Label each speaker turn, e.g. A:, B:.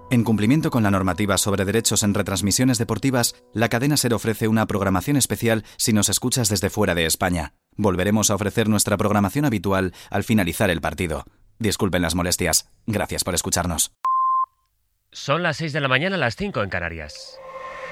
A: En cumplimiento con la normativa sobre derechos en retransmisiones deportivas, la cadena SER ofrece una programación especial si nos escuchas desde fuera de España. Volveremos a ofrecer nuestra programación habitual al finalizar el partido. Disculpen las molestias. Gracias por escucharnos.
B: Son las 6 de la mañana, las 5 en Canarias.